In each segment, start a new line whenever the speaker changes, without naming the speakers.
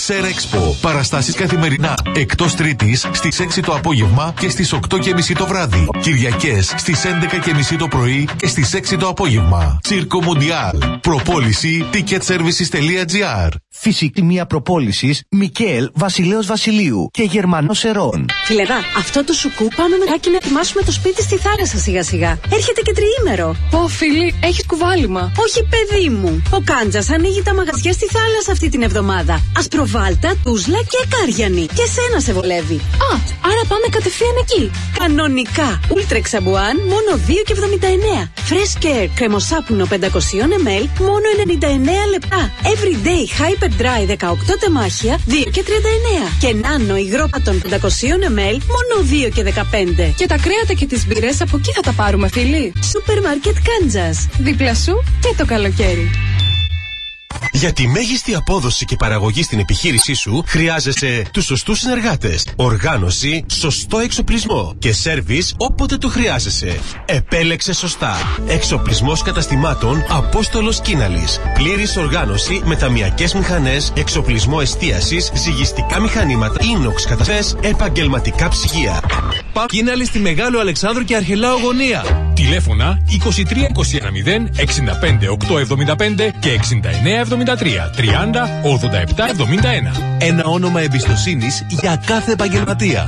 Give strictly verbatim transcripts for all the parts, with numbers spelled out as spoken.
Σέρα Expo. Παραστάσεις καθημερινά. Εκτός Τρίτης στις έξι το απόγευμα και στις οκτώ και μισή το βράδυ. Κυριακές στις έντεκα και μισή το πρωί και στις έξι το απόγευμα. Τσίρκο Μουντιάλ. Προπόληση ticketservices.gr.
Φυσική μία προπόλησης Μικαέλ Βασιλέος Βασιλείου και Γερμανός Ερών.
Φιλεδά, αυτό το σουκού πάμε μεγάκι να ετοιμάσουμε το σπίτι στη θάλασσα σιγά σιγά. Έρχεται και τριήμερο.
Πω φίλοι, έχεις κουβάλιμα.
Όχι παιδί μου. Ο Κάντζας ανοίγει τα μαγαζιά στη θάλασσα αυτή την εβδομάδα. Ασπροβάλτα, Τούσλα και Κάριανη. Και σένα σε βολεύει.
Α, άρα πάμε κατευθείαν εκεί.
Κανονικά. Ούλτρεξ Σαμπουάν μόνο δύο και εβδομήντα εννέα. Fresh Care κρεμοσάπνο πεντακόσια μιλιλίτρων μόνο ενενήντα εννέα λεπτά. Everyday Hyper Dry δεκαοκτώ τεμάχια δύο και τριάντα εννέα. Και Nano υγρόπατον πεντακόσια μιλιλίτρων μόνο δύο και δεκαπέντε.
Και τα κρέατα και τις μπύρες από εκεί θα τα πάρουμε φίλοι.
Σούπερ Μάρκετ Κάντζας.
Δίπλα σου και το καλοκαίρι.
Για τη μέγιστη απόδοση και παραγωγή στην επιχείρησή σου χρειάζεσαι τους σωστούς συνεργάτες, οργάνωση, σωστό εξοπλισμό και σέρβις όποτε το χρειάζεσαι. Επέλεξε σωστά. Εξοπλισμός καταστημάτων Απόστολος Κίναλης. Πλήρης οργάνωση με ταμιακές μηχανές, εξοπλισμό εστίασης, ζυγιστικά μηχανήματα, ίνοξ καταστές, επαγγελματικά ψυγεία.
Κίναλη στη Μεγάλο Αλεξάνδρου και Αρχελάου Γωνία. Τηλέφωνα είκοσι τρία είκοσι ένα μηδέν εξήντα πέντε οκτακόσια εβδομήντα πέντε και εξήντα εννέα εβδομήντα τρία τριάντα ογδόντα επτά εβδομήντα ένα.
Ένα όνομα εμπιστοσύνης για κάθε επαγγελματία.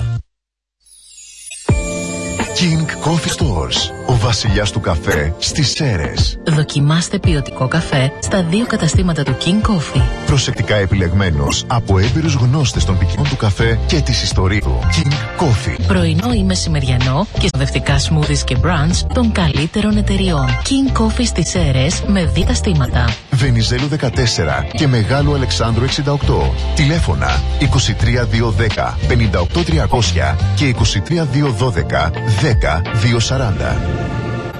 King Coffee Stores. Ο βασιλιάς του καφέ στις Σέρρες.
Δοκιμάστε ποιοτικό καφέ στα δύο καταστήματα του King Coffee.
Προσεκτικά επιλεγμένος από έμπειρους γνώστες των ποικιλών του καφέ και της ιστορίας του. King Coffee.
Πρωινό ή μεσημεριανό και συνοδευτικά smoothies και brunch των καλύτερων εταιριών. King Coffee στις Σέρρες με δύο καταστήματα.
Βενιζέλου δεκατέσσερα και Μεγάλου Αλεξάνδρου εξήντα οκτώ. Τηλέφωνα είκοσι τρία διακόσια δέκα πενήντα οκτώ τριακόσια και είκοσι τρία διακόσια δώδεκα δέκα διακόσια σαράντα.